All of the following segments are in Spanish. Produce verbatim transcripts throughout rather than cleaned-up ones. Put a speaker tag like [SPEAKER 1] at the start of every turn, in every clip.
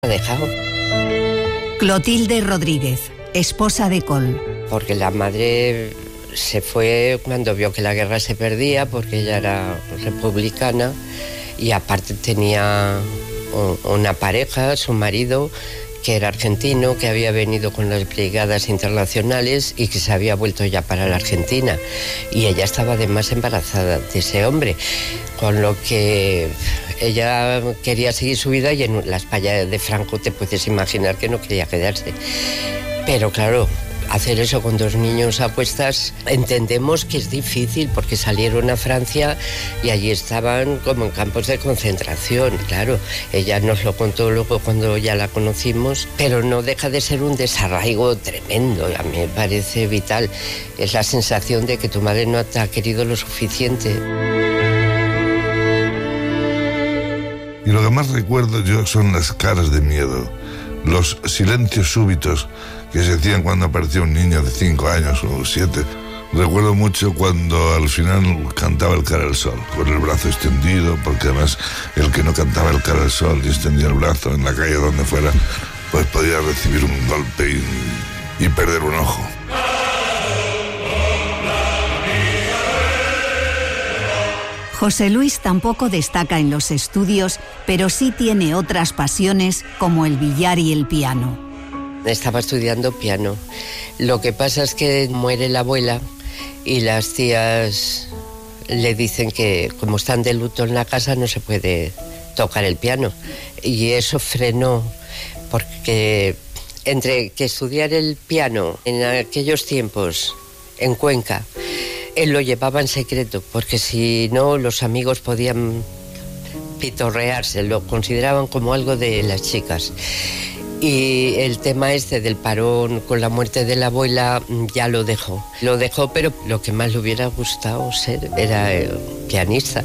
[SPEAKER 1] ha dejado.
[SPEAKER 2] Clotilde Rodríguez, esposa de Coll.
[SPEAKER 1] Porque la madre se fue cuando vio que la guerra se perdía, porque ella era republicana y aparte tenía una pareja, su marido, que era argentino, que había venido con las brigadas internacionales y que se había vuelto ya para la Argentina. Y ella estaba además embarazada de ese hombre, con lo que ella quería seguir su vida y en la España de Franco te puedes imaginar que no quería quedarse. Pero claro, hacer eso con dos niños a cuestas, entendemos que es difícil porque salieron a Francia y allí estaban como en campos de concentración, claro. Ella nos lo contó luego cuando ya la conocimos, pero no deja de ser un desarraigo tremendo. A mí me parece vital. Es la sensación de que tu madre no te ha querido lo suficiente.
[SPEAKER 3] Y lo que más recuerdo yo son las caras de miedo, los silencios súbitos que se hacían cuando aparecía un niño de cinco años o siete. Recuerdo mucho cuando al final cantaba el Cara al Sol, con el brazo extendido, porque además el que no cantaba el Cara al Sol y extendía el brazo en la calle donde fuera, pues podía recibir un golpe y, y perder un ojo.
[SPEAKER 2] José Luis tampoco destaca en los estudios, pero sí tiene otras pasiones como el billar y el piano.
[SPEAKER 1] Estaba estudiando piano. Lo que pasa es que muere la abuela y las tías le dicen que como están de luto en la casa no se puede tocar el piano. Y eso frenó, porque entre que estudiar el piano en aquellos tiempos en Cuenca, él lo llevaba en secreto, porque si no los amigos podían pitorrearse, lo consideraban como algo de las chicas. Y el tema este del parón con la muerte de la abuela ya lo dejó. Lo dejó, pero lo que más le hubiera gustado ser era eh, pianista.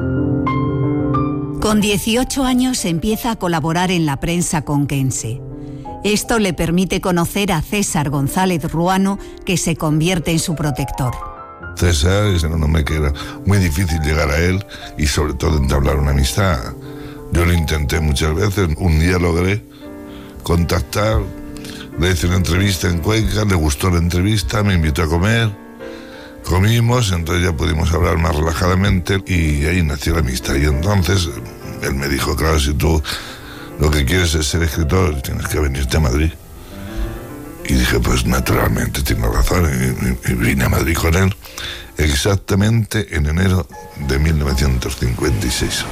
[SPEAKER 2] Con dieciocho años empieza a colaborar en la prensa conquense. Esto le permite conocer a César González Ruano, que se convierte en su protector.
[SPEAKER 3] César es un hombre que era muy difícil llegar a él y sobre todo entablar una amistad. Yo lo intenté muchas veces, un día logré contactar, le hice una entrevista en Cuenca, le gustó la entrevista, me invitó a comer, comimos, entonces ya pudimos hablar más relajadamente y ahí nació la amistad. Y entonces él me dijo, claro, si tú lo que quieres es ser escritor, tienes que venirte a Madrid. Y dije, pues naturalmente, tiene razón, y, y vine a Madrid con él exactamente en enero de mil novecientos cincuenta y seis.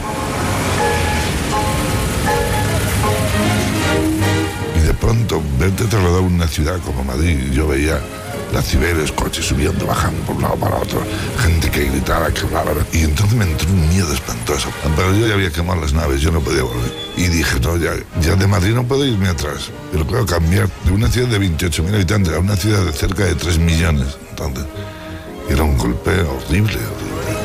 [SPEAKER 3] Y de pronto, verte trasladado a una ciudad como Madrid, yo veía las Cibeles, coches subiendo, bajando por un lado para otro, gente que gritaba, que hablaba, y entonces me entró un miedo espantoso. Pero yo ya había quemado las naves, yo no podía volver. Y dije, no, ya, ya de Madrid no puedo irme atrás. Pero claro, cambiar de una ciudad de veintiocho mil habitantes a una ciudad de cerca de tres millones. Entonces, era un golpe horrible, horrible.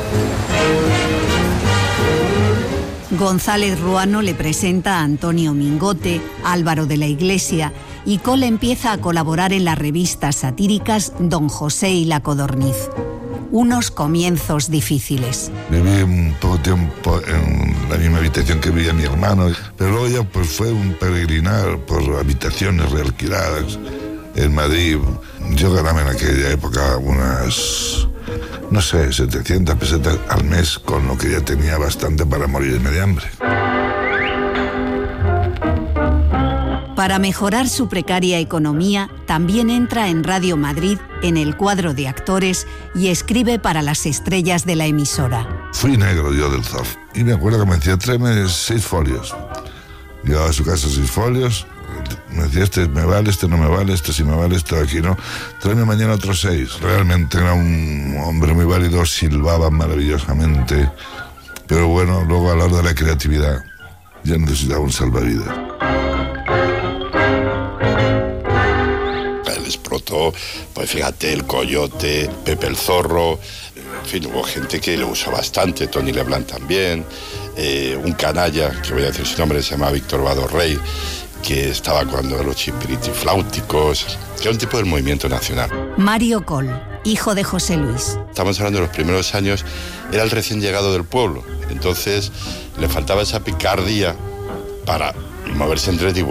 [SPEAKER 2] González Ruano le presenta a Antonio Mingote, Álvaro de la Iglesia, y Coll empieza a colaborar en las revistas satíricas Don José y La Codorniz. Unos comienzos difíciles.
[SPEAKER 3] Viví un poco tiempo en la misma habitación que vivía mi hermano, pero luego ya pues fue un peregrinar por habitaciones realquiladas en Madrid. Yo ganaba en aquella época unas, no sé, setecientas pesetas al mes, con lo que ya tenía bastante para morirme de hambre.
[SPEAKER 2] Para mejorar su precaria economía, también entra en Radio Madrid en el cuadro de actores y escribe para las estrellas de la emisora.
[SPEAKER 3] Fui negro yo del Z O F y me acuerdo que me decía, tráeme seis folios. Llevaba a su casa seis folios, me decía, este me vale, este no me vale, este sí me vale, este aquí no. Tráeme mañana otros seis. Realmente era un hombre muy válido, silbaba maravillosamente, pero bueno, luego a la hora de la creatividad ya necesitaba un salvavidas.
[SPEAKER 4] Explotó, pues fíjate, el Coyote, Pepe el Zorro, en fin, hubo gente que lo usó bastante, Tony Leblanc también, eh, un canalla, que voy a decir su nombre, se llama Víctor Vado Rey, que estaba cuando los chispiritifláuticos, que era un tipo del movimiento nacional.
[SPEAKER 2] Mario Coll, hijo de José Luis.
[SPEAKER 4] Estamos hablando de los primeros años, era el recién llegado del pueblo, entonces le faltaba esa picardía para moverse entre